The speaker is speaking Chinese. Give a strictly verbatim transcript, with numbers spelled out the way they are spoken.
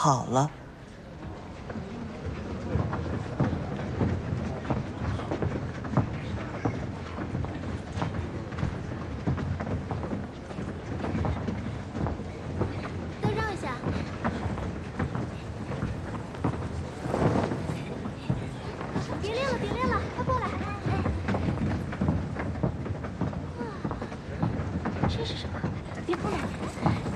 好了。 都让一下。别练了，别练了。